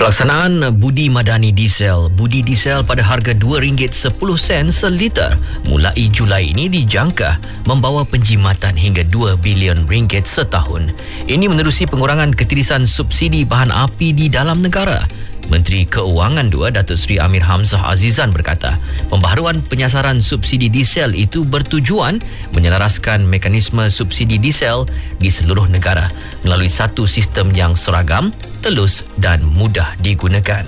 Pelaksanaan Budi Madani Diesel pada harga RM2.10 seliter mulai Julai ini dijangka membawa penjimatan hingga RM2 bilion setahun. Ini menerusi pengurangan ketirisan subsidi bahan api di dalam negara. Menteri Keuangan Datuk Seri Amir Hamzah Azizan berkata, pembaharuan penyasaran subsidi diesel itu bertujuan menyelaraskan mekanisme subsidi diesel di seluruh negara melalui satu sistem yang seragam, telus dan mudah digunakan.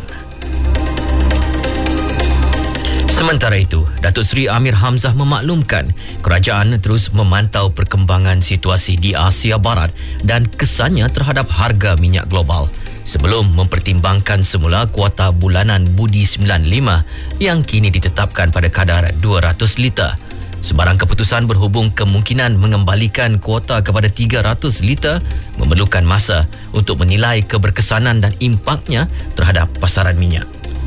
Sementara itu, Datuk Seri Amir Hamzah memaklumkan kerajaan terus memantau perkembangan situasi di Asia Barat dan kesannya terhadap harga minyak global sebelum mempertimbangkan semula kuota bulanan Budi 95 yang kini ditetapkan pada kadar 200 liter. Sebarang keputusan berhubung kemungkinan mengembalikan kuota kepada 300 liter memerlukan masa untuk menilai keberkesanan dan impaknya terhadap pasaran minyak.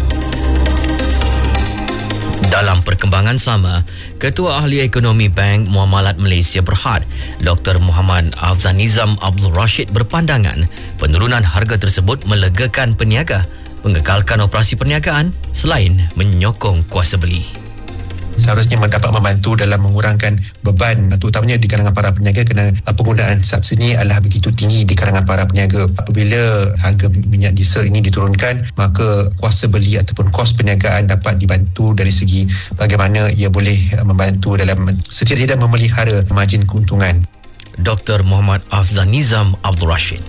Dalam perkembangan sama, Ketua Ahli Ekonomi Bank Muamalat Malaysia Berhad, Dr. Muhammad Afzanizam Abdul Rashid berpandangan penurunan harga tersebut melegakan peniaga, mengekalkan operasi perniagaan selain menyokong kuasa beli. Seharusnya dapat membantu dalam mengurangkan beban terutamanya di kalangan para peniaga kerana penggunaan subsidi adalah begitu tinggi di kalangan para peniaga. Apabila harga minyak diesel ini diturunkan, maka kuasa beli ataupun kos perniagaan dapat dibantu dari segi bagaimana ia boleh membantu dalam setidak-tidak memelihara margin keuntungan. Dr. Muhammad Afzanizam Abdul Rashid.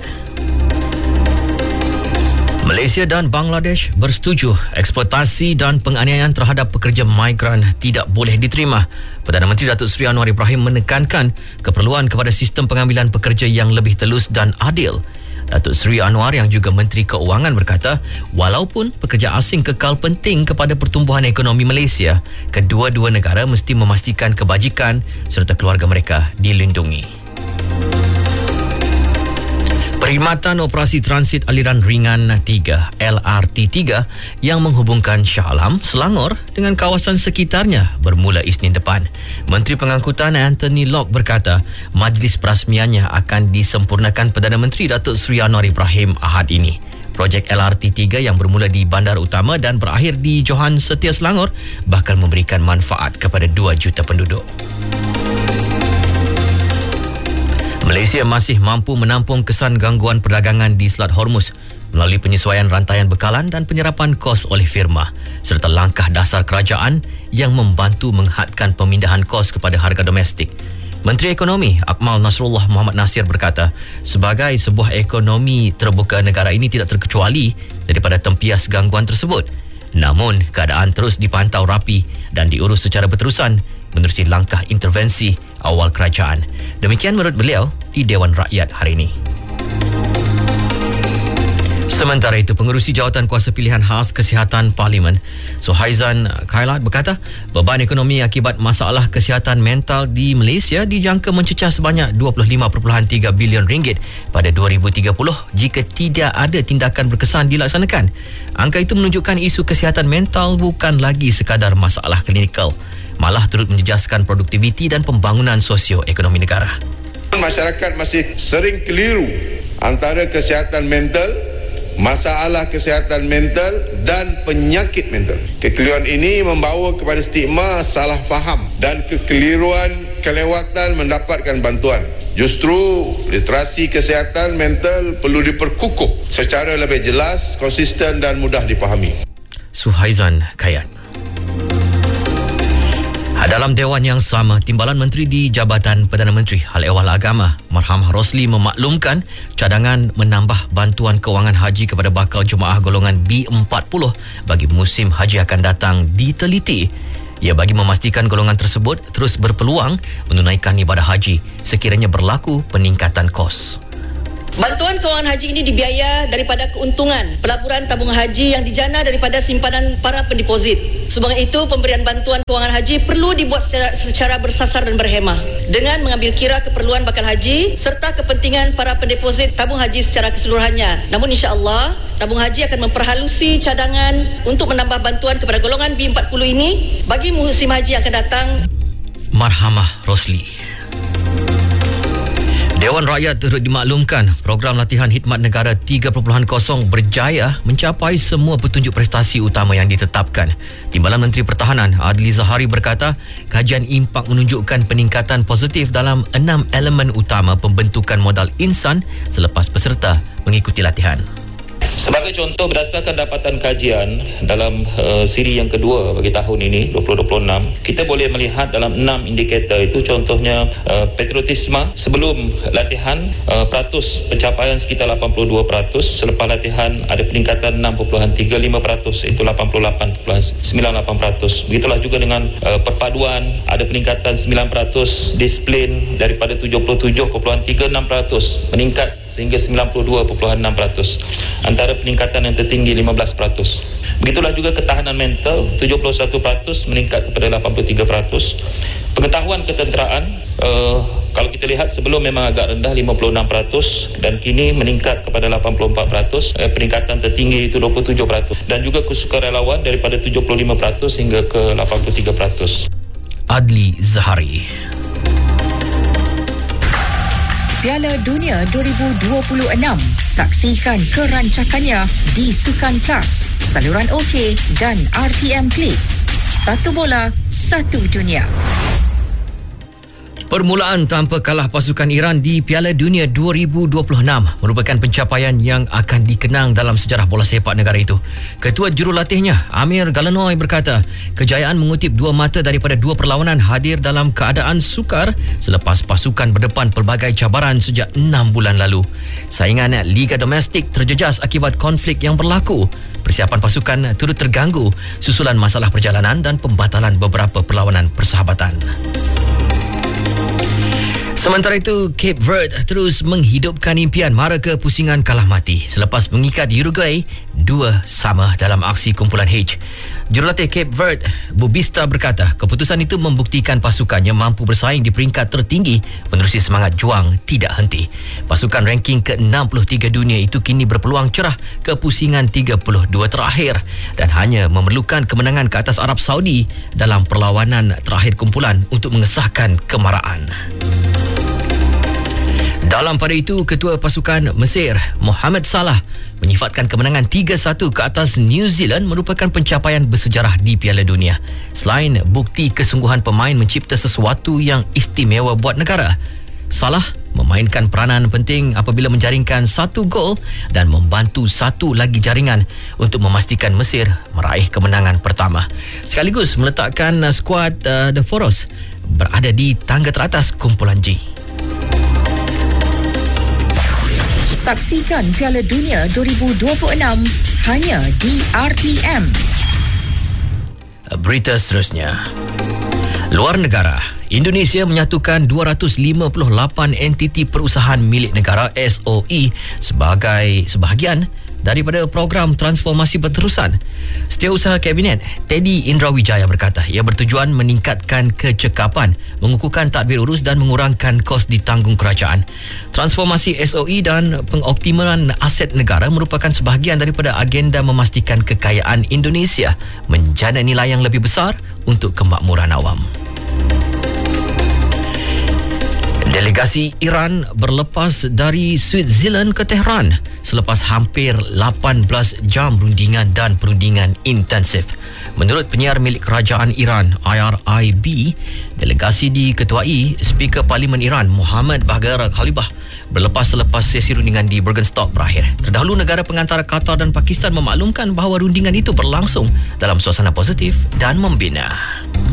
Malaysia dan Bangladesh bersetuju eksploitasi dan penganiayaan terhadap pekerja migran tidak boleh diterima. Perdana Menteri Datuk Seri Anwar Ibrahim menekankan keperluan kepada sistem pengambilan pekerja yang lebih telus dan adil. Datuk Seri Anwar yang juga Menteri Keuangan berkata, walaupun pekerja asing kekal penting kepada pertumbuhan ekonomi Malaysia, kedua-dua negara mesti memastikan kebajikan serta keluarga mereka dilindungi. Perkhidmatan Operasi Transit Aliran Ringan 3 LRT3 yang menghubungkan Shah Alam, Selangor dengan kawasan sekitarnya bermula Isnin depan. Menteri Pengangkutan Anthony Locke berkata, majlis perasmiannya akan disempurnakan Perdana Menteri Datuk Seri Anwar Ibrahim Ahad ini. Projek LRT3 yang bermula di Bandar Utama dan berakhir di Johan Setia Selangor bakal memberikan manfaat kepada 2 juta penduduk. Malaysia masih mampu menampung kesan gangguan perdagangan di Selat Hormuz melalui penyesuaian rantaian bekalan dan penyerapan kos oleh firma serta langkah dasar kerajaan yang membantu menghadkan pemindahan kos kepada harga domestik. Menteri Ekonomi Akmal Nasrullah Muhammad Nasir berkata, sebagai sebuah ekonomi terbuka, negara ini tidak terkecuali daripada tempias gangguan tersebut. Namun, keadaan terus dipantau rapi dan diurus secara berterusan menerusi langkah intervensi awal kerajaan. Demikian menurut beliau di Dewan Rakyat hari ini. Sementara itu, Pengerusi Jawatan Kuasa Pilihan Khas Kesihatan Parlimen, Suhaizan Khailat berkata, beban ekonomi akibat masalah kesihatan mental di Malaysia dijangka mencecah sebanyak RM25.3 bilion pada 2030 jika tidak ada tindakan berkesan dilaksanakan. Angka itu menunjukkan isu kesihatan mental bukan lagi sekadar masalah klinikal, malah turut menjejaskan produktiviti dan pembangunan sosio-ekonomi negara. Masyarakat masih sering keliru antara kesihatan mental, masalah kesihatan mental dan penyakit mental. Kekeliruan ini membawa kepada stigma salah faham dan kekeliruan kelewatan mendapatkan bantuan. Justru literasi kesihatan mental perlu diperkukuh secara lebih jelas, konsisten dan mudah dipahami. Suhaizan Khailat. Dalam Dewan yang sama, Timbalan Menteri di Jabatan Perdana Menteri Hal Ehwal Agama Marhamah Rosli memaklumkan cadangan menambah bantuan kewangan haji kepada bakal jemaah golongan B40 bagi musim haji akan datang diteliti. Ia bagi memastikan golongan tersebut terus berpeluang menunaikan ibadah haji sekiranya berlaku peningkatan kos. Bantuan kewangan haji ini dibiaya daripada keuntungan pelaburan tabung haji yang dijana daripada simpanan para pendeposit. Sebab itu, pemberian bantuan kewangan haji perlu dibuat secara bersasar dan berhemah dengan mengambil kira keperluan bakal haji serta kepentingan para pendeposit tabung haji secara keseluruhannya. Namun insya-Allah, tabung haji akan memperhalusi cadangan untuk menambah bantuan kepada golongan B40 ini bagi musim haji yang akan datang. Marhamah Rosli. Dewan Rakyat turut dimaklumkan program latihan khidmat negara 3.0 berjaya mencapai semua petunjuk prestasi utama yang ditetapkan. Timbalan Menteri Pertahanan Adli Zahari berkata, kajian impak menunjukkan peningkatan positif dalam 6 elemen utama pembentukan modal insan selepas peserta mengikuti latihan. Sebagai contoh, berdasarkan dapatan kajian dalam siri yang kedua bagi tahun ini 2026, kita boleh melihat dalam 6 indikator itu, contohnya patriotisme sebelum latihan peratus pencapaian sekitar 82%, selepas latihan ada peningkatan 6.35%, itu 88.98%. Begitulah juga dengan perpaduan, ada peningkatan 9%, disiplin daripada 77.36% meningkat sehingga 92.6%. Antara peningkatan yang tertinggi 15%. Begitulah juga ketahanan mental 71% meningkat kepada 83%. Pengetahuan ketenteraan kalau kita lihat sebelum memang agak rendah 56% dan kini meningkat kepada 84%. Peningkatan tertinggi itu 27%, dan juga kesukarelawan daripada 75% hingga ke 83%. Adli Zahari. Piala Dunia 2026. Saksikan kerancakannya di Sukan Plus, saluran OK dan RTM Klik. Satu bola, satu dunia. Permulaan tanpa kalah pasukan Iran di Piala Dunia 2026 merupakan pencapaian yang akan dikenang dalam sejarah bola sepak negara itu. Ketua jurulatihnya, Amir Galenoy, berkata, kejayaan mengutip dua mata daripada dua perlawanan hadir dalam keadaan sukar selepas pasukan berdepan pelbagai cabaran sejak 6 bulan lalu. Saingan Liga Domestik terjejas akibat konflik yang berlaku. Persiapan pasukan turut terganggu susulan masalah perjalanan dan pembatalan beberapa perlawanan persahabatan. Sementara itu, Cape Verde terus menghidupkan impian mara ke pusingan kalah mati selepas mengikat Uruguay 2-2 dalam aksi kumpulan H. Jurulatih Cape Verde, Bubista, berkata keputusan itu membuktikan pasukannya mampu bersaing di peringkat tertinggi menerusi semangat juang tidak henti. Pasukan ranking ke-63 dunia itu kini berpeluang cerah ke pusingan 32 terakhir dan hanya memerlukan kemenangan ke atas Arab Saudi dalam perlawanan terakhir kumpulan untuk mengesahkan kemaraan. Dalam pada itu, Ketua Pasukan Mesir, Mohamed Salah, menyifatkan kemenangan 3-1 ke atas New Zealand merupakan pencapaian bersejarah di Piala Dunia. Selain bukti kesungguhan pemain mencipta sesuatu yang istimewa buat negara, Salah memainkan peranan penting apabila menjaringkan 1 gol dan membantu 1 lagi jaringan untuk memastikan Mesir meraih kemenangan pertama, sekaligus meletakkan skuad The Foros berada di tangga teratas kumpulan G. Saksikan Piala Dunia 2026 hanya di RTM. Berita seterusnya. Luar negara, Indonesia menyatukan 258 entiti perusahaan milik negara SOE sebagai sebahagian daripada program transformasi berterusan. Setiausaha Kabinet Teddy Indrawijaya berkata ia bertujuan meningkatkan kecekapan, mengukuhkan tadbir urus dan mengurangkan kos ditanggung kerajaan. Transformasi SOE dan pengoptimalan aset negara merupakan sebahagian daripada agenda memastikan kekayaan Indonesia menjana nilai yang lebih besar untuk kemakmuran awam. Delegasi Iran berlepas dari Switzerland ke Tehran selepas hampir 18 jam rundingan dan perundingan intensif. Menurut penyiar milik kerajaan Iran IRIB, delegasi diketuai Speaker Parlimen Iran Muhammad Bagher Khalibah berlepas selepas sesi rundingan di Bergenstock berakhir. Terdahulu negara pengantara Qatar dan Pakistan memaklumkan bahawa rundingan itu berlangsung dalam suasana positif dan membina.